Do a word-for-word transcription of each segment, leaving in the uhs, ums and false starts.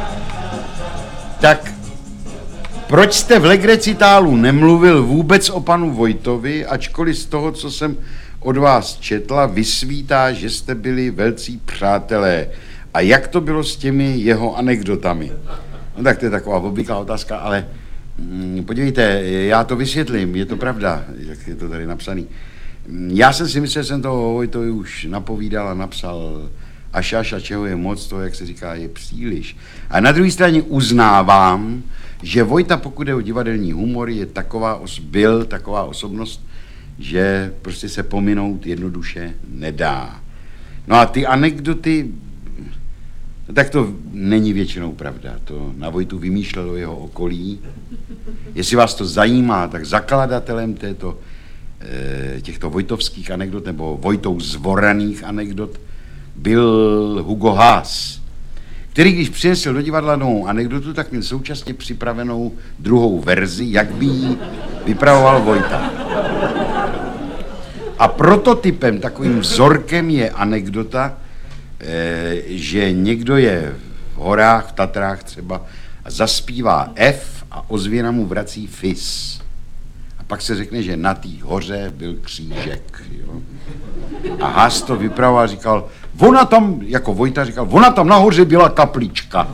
Tak proč jste v legrecitálu nemluvil vůbec o panu Vojtovi, ačkoliv z toho, co jsem od vás četla, vysvítá, že jste byli velcí přátelé. A jak to bylo s těmi jeho anekdotami? No tak to je taková obvyklá otázka, ale mm, podívejte, já to vysvětlím, je to pravda, jak je to tady napsaný. Já jsem si myslel, že jsem toho Vojtovi už napovídal a napsal až až a čeho je moc, to, jak se říká, je příliš. A na druhé straně uznávám, že Vojta, pokud je o divadelní humor, je taková, os- byl taková osobnost, že prostě se pominout jednoduše nedá. No a ty anekdoty, tak to není většinou pravda. To na Vojtu vymýšlelo jeho okolí. Jestli vás to zajímá, tak zakladatelem této, těchto vojtovských anekdot nebo Vojtou zvoraných anekdot byl Hugo Haas, který, když přinesl do divadla novou anekdotu, tak měl současně připravenou druhou verzi, jak by ji vypravoval Vojta. A prototypem, takovým vzorkem je anekdota, že někdo je v horách, v Tatrách třeba, a zaspívá F a ozvěna mu vrací fis. A pak se řekne, že na té hoře byl křížek. Jo? A Haas to vypravoval a říkal, ona tam, jako Vojta říkal, ona tam nahoře byla kaplička.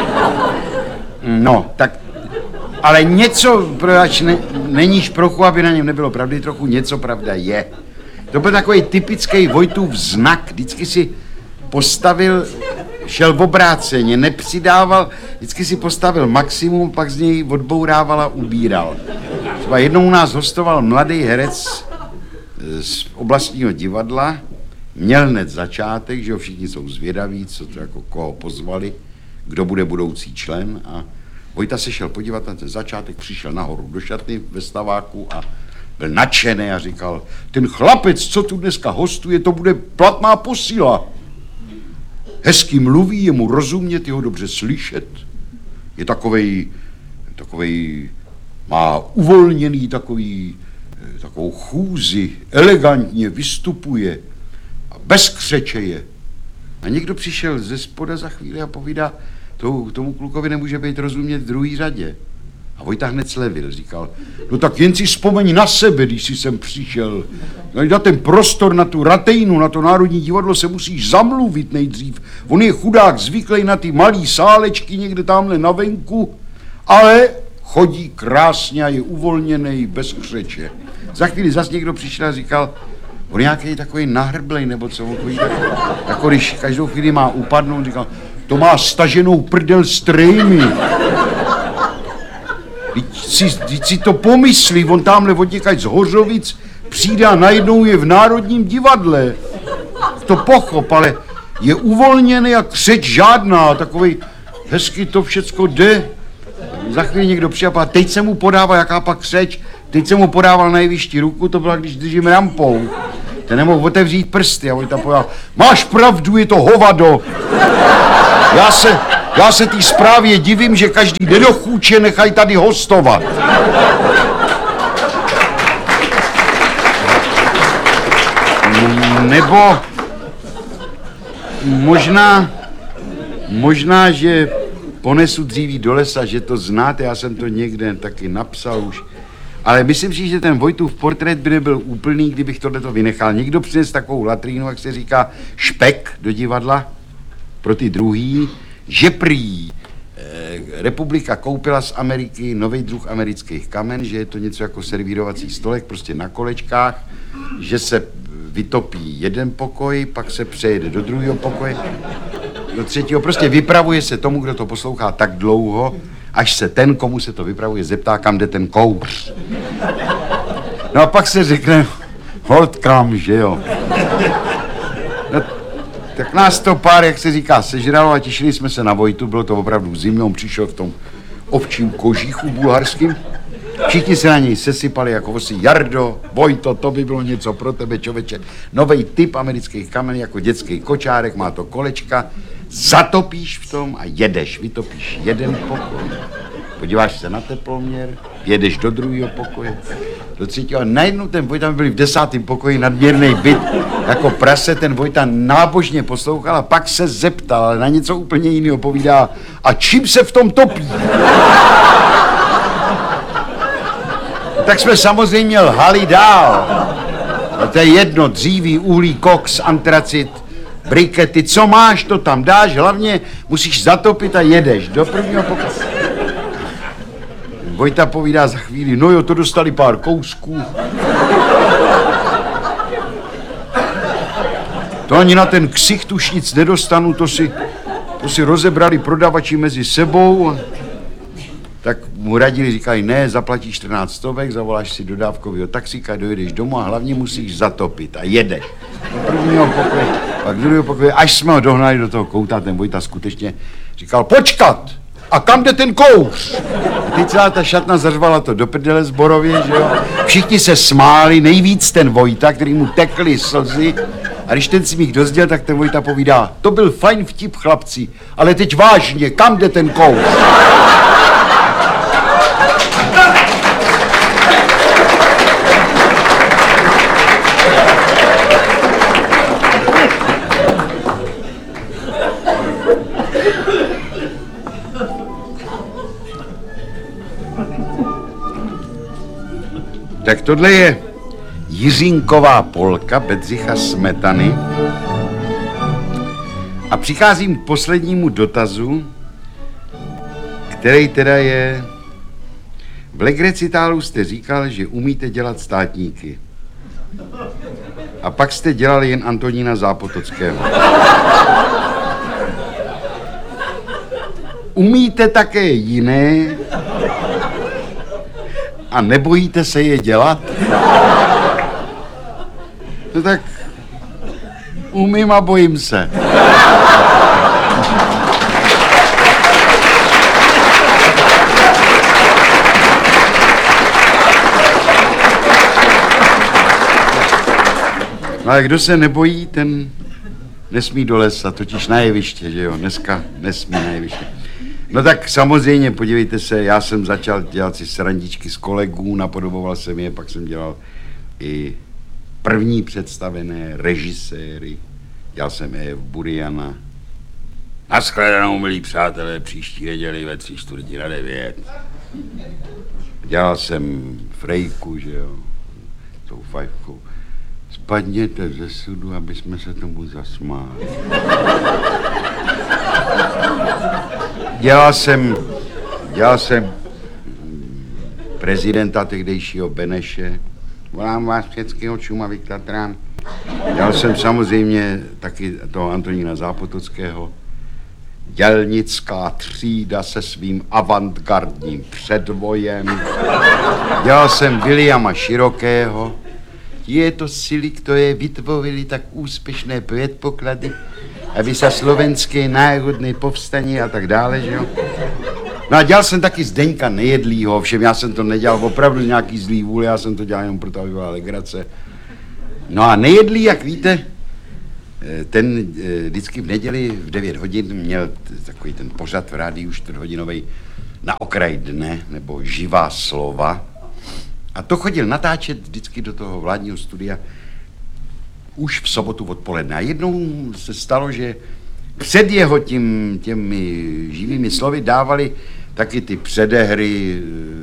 No, tak, ale něco, proč ne, není šprochu, aby na něm nebylo pravdy, trochu něco pravda je. To byl takový typický Vojtův znak, vždycky si postavil, šel v obráceně, nepřidával, vždycky si postavil maximum, pak z něj odbourával a ubíral. Třeba jednou u nás hostoval mladý herec z oblastního divadla, měl hned začátek, že jo, všichni jsou zvědaví, co to jako koho pozvali, kdo bude budoucí člen, a Vojta se šel podívat na ten začátek, přišel nahoru do šatny ve staváku a byl nadšený a říkal, ten chlapec, co tu dneska hostuje, to bude platná posila. Hezky mluví, je mu rozumět, je ho dobře slyšet, je takovej, takovej, má uvolněný takový, takovou chůzi, elegantně vystupuje a bez křeče je. A někdo přišel ze spoda za chvíli a povídá, tomu, tomu klukovi nemůže být rozumět v druhý řadě. A Vojta hned slevil, říkal, no tak jen si vzpomeň na sebe, když jsi sem přišel. Na ten prostor, na tu Ratejnu, na to Národní divadlo se musíš zamluvit nejdřív. On je chudák zvyklý na ty malý sálečky někde tamhle na venku, ale chodí krásně a je uvolněný, bez křeče. Za chvíli zas někdo přišel a říkal, on nějaký takový nahrblej, nebo co, on chodí tak, jako když každou chvíli má upadnout, říkal, to má staženou prdel z trejmy. Vždyť si, vždyť si to pomyslí, on tamhle odněkaď z Hořovic přijde a najednou je v Národním divadle. To pochop, ale je uvolněný a křeč žádná, takovej hezky to všecko jde. Za chvíli někdo přijde a teď se mu podává, jaká pak křeč, teď se mu podával na jevišti ruku, to byla, když držím rampou. Ten nemohl otevřít prsty a on tam povedal, máš pravdu, je to hovado. Já se, já se té zprávě divím, že každý nedochůče nechají tady hostovat. Nebo možná, možná, že ponesu dříví do lesa, že to znáte, já jsem to někde taky napsal už. Ale myslím si, že ten Vojtův portrét by nebyl úplný, kdybych tohleto vynechal. Někdo přines takovou latrínu, jak se říká, špek do divadla pro ty druhý, že prý eh, republika koupila z Ameriky nový druh amerických kamen, že je to něco jako servírovací stolek, prostě na kolečkách, že se vytopí jeden pokoj, pak se přejede do druhého pokoje, do třetího. Prostě vypravuje se tomu, kdo to poslouchá tak dlouho, až se ten, komu se to vypravuje, zeptá, kam jde ten kouř. No a pak se řekne, hold kam, že jo. No, tak nás to pár, jak se říká, sežralo a těšili jsme se na Vojtu, bylo to opravdu v zimě, on přišel v tom ovčím kožíchu bulharským. Všichni se na něj sesypali jako vosy, Jardo, Vojto, to by bylo něco pro tebe, čověče. Novej typ amerických kamenů jako dětský kočárek, má to kolečka, zatopíš v tom a jedeš, vytopíš jeden pokoj, podíváš se na teploměr, jedeš do druhého pokoje, do třetího a najednou ten Vojta, byli v desátém pokoji, nadměrný byt, jako prase, ten Vojta nábožně poslouchal a pak se zeptal, ale na něco úplně jiného povídá, a čím se v tom topí? Tak jsme samozřejmě lhali dál. A to je jedno, dříví, uhlí, koks, antracit, brikety, co máš, to tam dáš, hlavně musíš zatopit a jedeš do prvního pokoje. Vojta povídá za chvíli, no jo, to dostali pár kousků. To ani na ten ksicht už nic nedostanu, to si, to si rozebrali prodavači mezi sebou. Tak mu radili, říkají, ne, zaplatíš čtrnáct stovek, zavoláš si dodávkovýho taxíka, dojedeš domů a hlavně musíš zatopit a jedeš. Do prvního pokoje, pak do druhého pokoje, až jsme ho dohnali do toho kouta, ten Vojta skutečně říkal, počkat, a kam jde ten kouř? A teď celá ta šatna zařvala to do prdele zborově, že jo? Všichni se smáli, nejvíc ten Vojta, který mu tekly slzy. A když ten smích dozděl, tak ten Vojta povídá, to byl fajn vtip, chlapci, ale teď vážně, kam jde ten kouř? Tak tohle je Jiřínková polka Bedřicha Smetany. A přicházím k poslednímu dotazu, který teda je... V legrecitálu jste říkal, že umíte dělat státníky. A pak jste dělali jen Antonína Zápotockého. Umíte také jiné a nebojíte se je dělat? No tak umím a bojím se. No ale kdo se nebojí, ten nesmí do lesa, totiž na jeviště, že jo, dneska nesmí na jeviště. No tak samozřejmě, podívejte se, já jsem začal dělat si srandičky s kolegů, napodoboval jsem je, pak jsem dělal i první představené režiséry, dělal jsem je v Buriana. Naschledanou, milí přátelé, příští neděli ve tři čtvrtě na devět. Dělal jsem Frejku, že jo, tou fajfkou. Spadněte ze sudu, aby jsme se tomu zasmáli. Dělal jsem, dělal jsem prezidenta tehdejšího Beneše. Volám vás všeckého Šumavy k Tatrám. Dělal jsem samozřejmě taky toho Antonína Zápotockého. Dělnická třída se svým avantgardním předvojem. Dělal jsem Williama Širokého. Je to síly, které vytvořili tak úspěšné předpoklady, aby se slovenské národné povstání a tak dále, že jo. No a dělal jsem taky Zdeňka Nejedlýho, všem já jsem to nedělal opravdu z nějaký zlý vůle, já jsem to dělal jenom proto, aby byla legrace. No a Nejedlý, jak víte, ten vždycky v neděli v devět hodin měl takový ten pořad v rádiu čtvrthodinovej Na okraj dne, nebo Živá slova. A to chodil natáčet vždycky do toho vládního studia už v sobotu odpoledne. A jednou se stalo, že před jeho tím, těmi živými slovy dávali taky ty předehry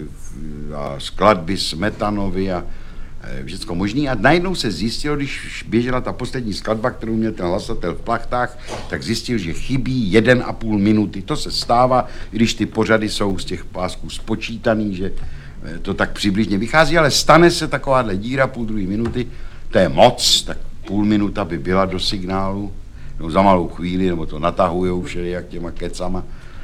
a skladby Smetanovi a všecko možný. A najednou se zjistilo, když běžela ta poslední skladba, kterou měl ten hlasatel v plachtách, tak zjistil, že chybí jeden a půl minuty. To se stává, když ty pořady jsou z těch pásků spočítaný, že to tak přibližně vychází, ale stane se takováhle díra půl druhé minuty, to je moc, tak půl minuta by byla do signálu, no za malou chvíli, nebo to natahujou všelijak těma kecama.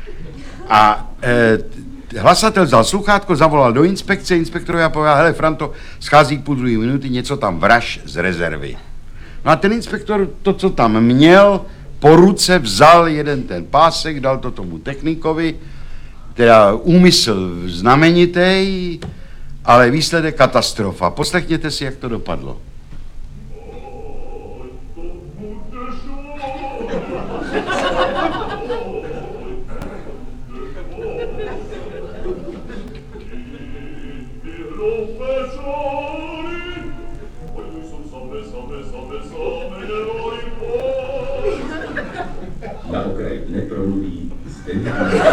A e, hlasatel vzal sluchátko, zavolal do inspekce, inspektorovi a povedal, hele Franto, schází půl druhé minuty, něco tam vraž z rezervy. No a ten inspektor to, co tam měl, po ruce vzal jeden ten pásek, dal to tomu technikovi, teda úmysl znamenitý, ale výsledek katastrofa. Poslechněte si, jak to dopadlo. Profesor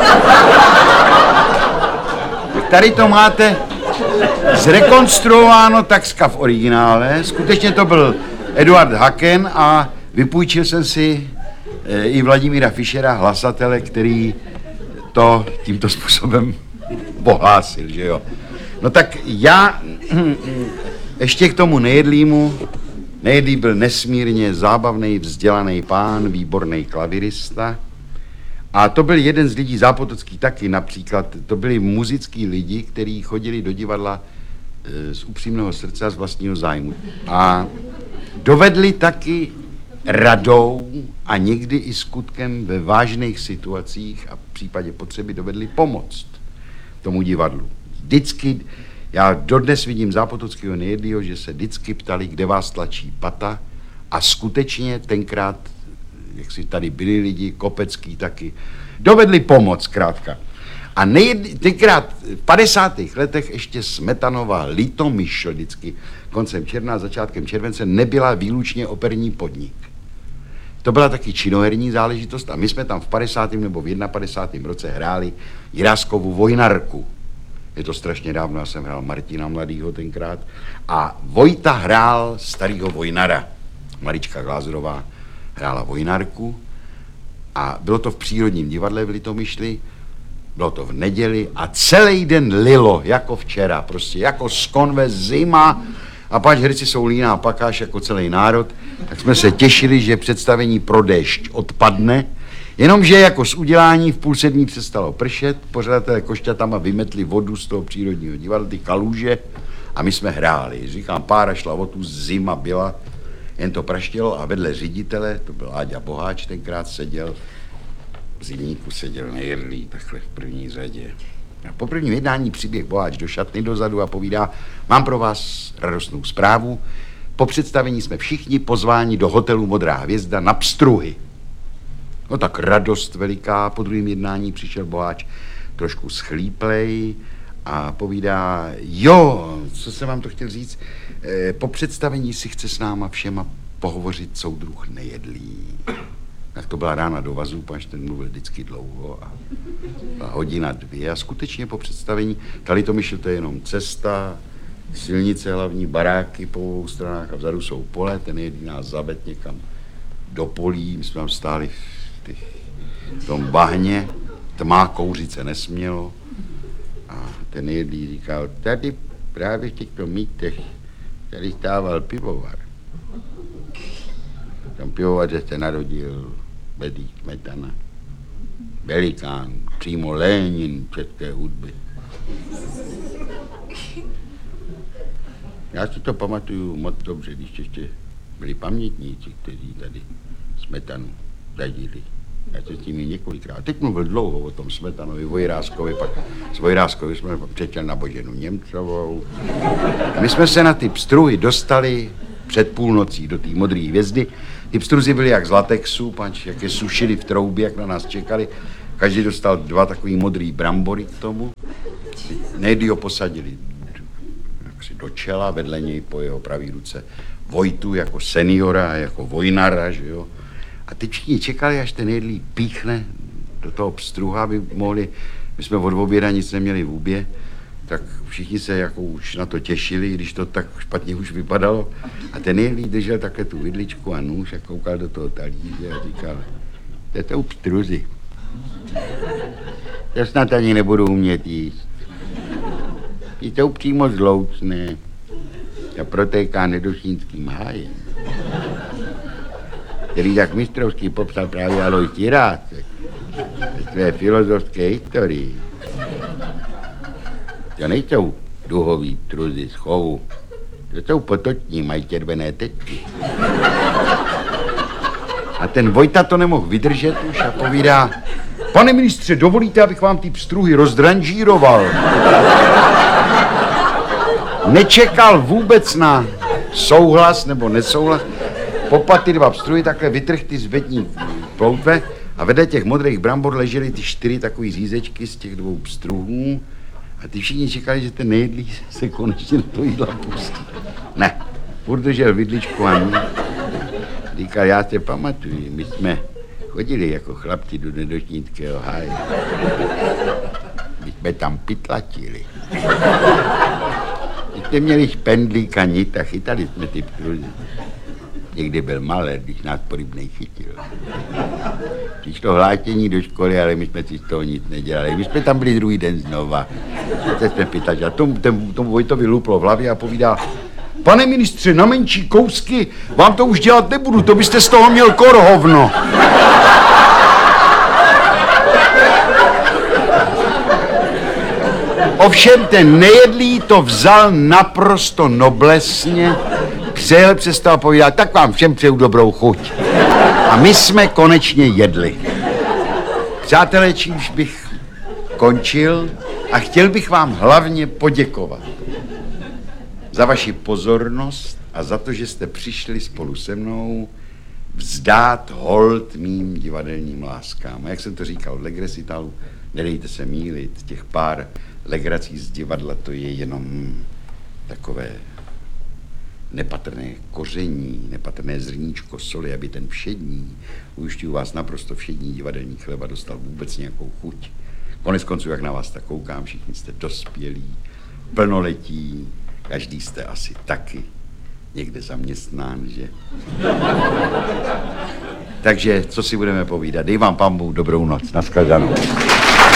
Tak tady to máte zrekonstruováno takřka v originále. Skutečně to byl Eduard Haken a vypůjčil jsem si e, i Vladimíra Fischera, hlasatele, který to tímto způsobem pohlásil, že jo. No tak já ještě k tomu nejedlýmu. Nejedlý byl nesmírně zábavný, vzdělaný pán, výborný klavirista. A to byl jeden z lidí zápotocký taky, například. To byli muzický lidi, kteří chodili do divadla e, z upřímného srdce a z vlastního zájmu. A dovedli taky radou a někdy i skutkem ve vážných situacích a v případě potřeby dovedli pomoct tomu divadlu. Vždycky, já dodnes vidím zápotockého nejedlýho, že se vždycky ptali, kde vás tlačí pata, a skutečně tenkrát, jak si tady byli lidi, Kopecký taky, dovedli pomoc zkrátka. A nejed, tenkrát v padesátých letech ještě Smetanova Litomyšl vždycky koncem června, začátkem července nebyla výlučně operní podnik. To byla taky činoherní záležitost a my jsme tam v padesátém nebo v padesátém prvním roce hráli Jiráskovu Vojnarku. Je to strašně dávno, já jsem hrál Martina Mladýho tenkrát a Vojta hrál starýho Vojnara. Marička Glázerová hrála Vojnarku a bylo to v Přírodním divadle v Litomyšli, bylo to v neděli a celý den lilo, jako včera, prostě jako z konve zima a páč herci jsou líná pakáš jako celý národ, tak jsme se těšili, že představení Pro déšť odpadne, jenomže jako z udělání v půl sedmí přestalo pršet, pořadatelé košťatama vymetli vodu z toho Přírodního divadla, ty kaluže, a my jsme hráli. Říkám, pára šla o tu, zima byla, jen to praštělo a vedle ředitele, to byl Áďa Boháč, tenkrát seděl, v zimníku seděl Nejedlý, takhle v první řadě. A po prvním jednání přiběh Boháč do šatny dozadu a povídá, mám pro vás radostnou zprávu, po představení jsme všichni pozváni do hotelu Modrá hvězda na pstruhy. No tak radost veliká, po druhém jednání přišel Boháč trošku schlíplej a povídá, jo, co jsem vám to chtěl říct, e, po představení si chce s náma všema pohovořit soudruh Nejedlý. Tak to byla rána do vazu, pač ten mluvil vždycky dlouho a byla hodina dvě a skutečně po představení, tady to myšl, to je jenom cesta, silnice hlavní, baráky po obou stranách a vzadu jsou pole, ten Nejedlý nás zaved někam do polí, my jsme tam stáli v, těch, v tom bahně, tma, kouřit se nesmělo a ten Nejedlý říkal, tady právě v těchto mítech tady stával pivovar. Tam pivovaře se narodil Bedřich Smetana, velikán, přímo Lenin české hudby. Já si to pamatuju moc dobře, když ještě byli pamětníci, kteří tady Smetanu zažili. Já jsem s nimi několikrát. Teď mluvil dlouho o tom Smetanovi, Vojráskovi, pak s Vojráskovi jsme přečel na Boženu Němcovou. My jsme se na ty pstruhy dostali před půlnocí do té Modré hvězdy. Ty pstruzy byly jak z latexu, panč, jak je sušili v troubě, jak na nás čekali. Každý dostal dva takový modrý brambory k tomu. Nejdy ho posadili jaksi do čela, vedle něj po jeho pravý ruce Vojtu jako seniora, jako Vojnara, že jo. A teď všichni čekali, až ten Nejedlý píchne do toho pstruha, aby mohli, my jsme od oběda nic neměli v hubě, tak všichni se jako už na to těšili, když to tak špatně už vypadalo. A ten Nejedlý držel takhle tu vidličku a nůž a koukal do toho talíře a říkal, to je to pstruzy. To snad ani nebudu umět jíst. Ty jsou přímo zloucné a protéká nedošínským hájem, který tak mistrovsky popsal právě Alojz Jirácek ve své filozofské historii. To nejsou duhový pstruzy z chovu, to jsou potoční, mají červené tečky. A ten Vojta to nemohl vydržet už a povídá, pane ministře, dovolíte, abych vám ty pstruhy rozdranžíroval? Nečekal vůbec na souhlas nebo nesouhlas. Popat ty dva pstruhy, takhle vytrh ty zbední ploutve a vedle těch modrých brambor ležely ty čtyři takové řízečky z těch dvou pstruhů a ty všichni čekali, že ten Nejedlý se konečně do toho jídla pustí. Ne, furt držel vidličku a ní. Říkal, já se pamatuju, my jsme chodili jako chlapci do nedošnického háje. My jsme tam pytlatili. My jsme měli špendlík a nit a chytali jsme ty pruzy. Někdy byl malé, když nás porybnej chytil. Přišlo hláštění do školy, ale my jsme si z toho nic nedělali. My jsme tam byli druhý den znova. Teď jsme pytali. A tomu, tomu, tomu Vojtovi luplo v hlavě a povídá: pane ministře, na menší kousky vám to už dělat nebudu, to byste z toho měl korhovno. Ovšem ten nejedlý to vzal naprosto noblesně, přejel přes to a povídal: tak vám všem přeju dobrou chuť. A my jsme konečně jedli. Přátelé, čímž bych končil a chtěl bych vám hlavně poděkovat za vaši pozornost a za to, že jste přišli spolu se mnou vzdát hold mým divadelním láskám. A jak jsem to říkal od Legrecitalu, nedejte se mýlit, těch pár legrací z divadla to je jenom takové nepatrné koření, nepatrné zrníčko soli, aby ten všední, ujišťuju vás, naprosto všední divadelní chleba dostal vůbec nějakou chuť. Konec konců, jak na vás tak koukám, všichni jste dospělí, plnoletí, každý jste asi taky někde zaměstnán, že? Takže, co si budeme povídat? Dej vám, pán Bůh, dobrou noc. Nashledanou.